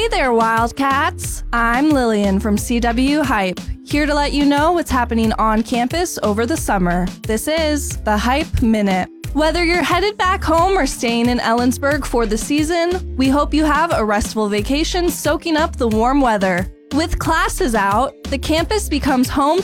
there, Wildcats! I'm Lillian from CW Hype, here to let you know what's happening on campus over the summer. This is the Hype Minute. Whether you're headed back home or staying in Ellensburg for the season, we hope you have a restful vacation soaking up the warm weather. With classes out, the campus becomes home